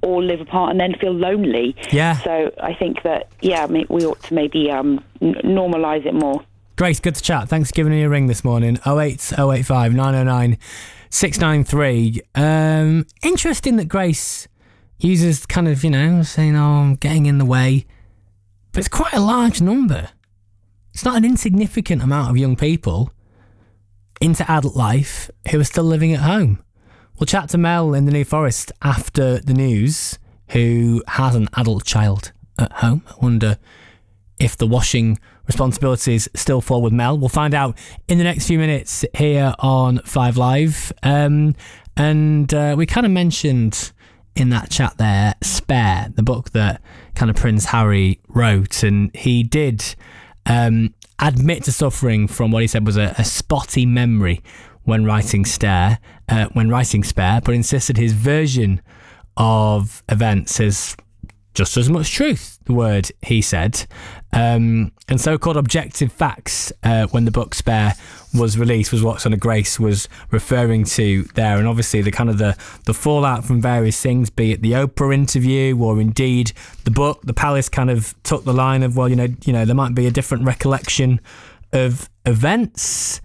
all live apart and then feel lonely. Yeah. So I think that, we ought to maybe normalise it more. Grace, good to chat. Thanks for giving me a ring this morning. 08085 909 693. Interesting that Grace uses kind of, saying, I'm getting in the way. But it's quite a large number. It's not an insignificant amount of young people into adult life who are still living at home. We'll chat to Mel in the New Forest after the news, who has an adult child at home. I wonder if the washing responsibilities still fall with Mel. We'll find out in the next few minutes here on 5 Live. And we kind of mentioned in that chat there, Spare, the book that kind of Prince Harry wrote. And he did admit to suffering from what he said was a spotty memory when writing Spare, but insisted his version of events is just as much truth, the word he said. And so-called objective facts, when the book Spare was released, was what sort of Grace was referring to there. And obviously the kind of the fallout from various things, be it the Oprah interview or indeed the book, the Palace kind of took the line of, well, there might be a different recollection of events.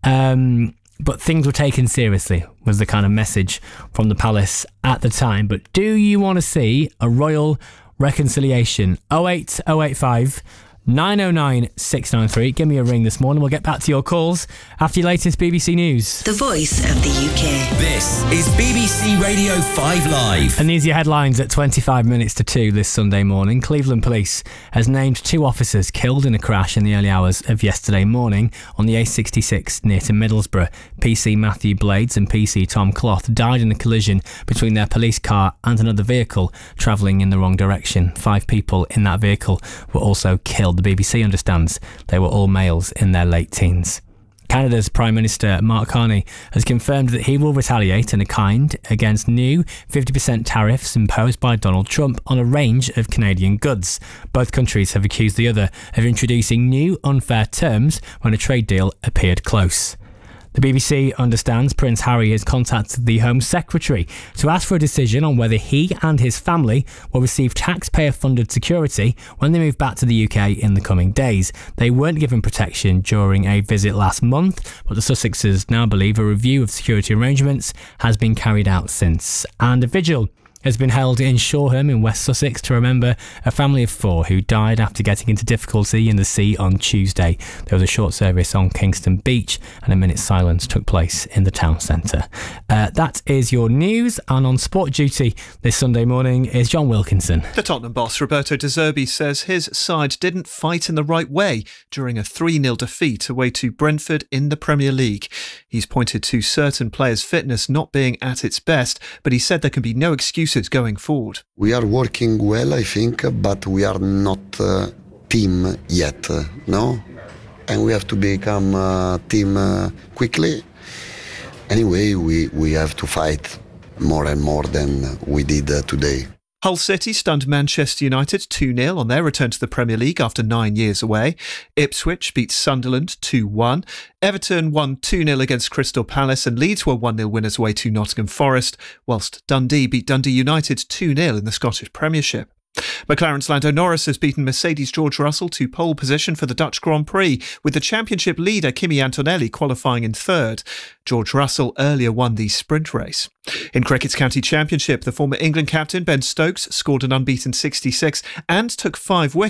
But things were taken seriously, was the kind of message from the Palace at the time. But do you want to see a royal reconciliation? 08085 909 693. Give me a ring this morning. We'll get back to your calls after your latest BBC News. The voice of the UK. This is BBC Radio 5 Live. And these are your headlines at 25 minutes to 2 this Sunday morning. Cleveland Police has named 2 officers killed in a crash in the early hours of yesterday morning on the A66 near to Middlesbrough. PC Matthew Blades and PC Tom Cloth died in a collision between their police car and another vehicle travelling in the wrong direction. 5 people in that vehicle were also killed. The BBC understands they were all males in their late teens. Canada's Prime Minister Mark Carney has confirmed that he will retaliate in a kind against new 50% tariffs imposed by Donald Trump on a range of Canadian goods. Both countries have accused the other of introducing new unfair terms when a trade deal appeared close. The BBC understands Prince Harry has contacted the Home Secretary to ask for a decision on whether he and his family will receive taxpayer-funded security when they move back to the UK in the coming days. They weren't given protection during a visit last month, but the Sussexes now believe a review of security arrangements has been carried out since. And a vigil has been held in Shoreham in West Sussex to remember a family of 4 who died after getting into difficulty in the sea on Tuesday. There was a short service on Kingston Beach and a minute's silence took place in the town centre. That is your news, and on sport duty this Sunday morning is John Wilkinson. The Tottenham boss Roberto De Zerbi says his side didn't fight in the right way during a 3-0 defeat away to Brentford in the Premier League. He's pointed to certain players' fitness not being at its best, but he said there can be no excuses going forward. We are working well, I think, but we are not a team yet, no? And we have to become a team quickly. Anyway, we have to fight more and more than we did today. Hull City stunned Manchester United 2-0 on their return to the Premier League after 9 years away. Ipswich beat Sunderland 2-1. Everton won 2-0 against Crystal Palace and Leeds were 1-0 winners away to Nottingham Forest, whilst Dundee beat Dundee United 2-0 in the Scottish Premiership. McLaren's Lando Norris has beaten Mercedes' George Russell to pole position for the Dutch Grand Prix, with the championship leader Kimi Antonelli qualifying in third. George Russell earlier won the sprint race. In Cricket's County Championship, the former England captain Ben Stokes scored an unbeaten 66 and took 5 wickets.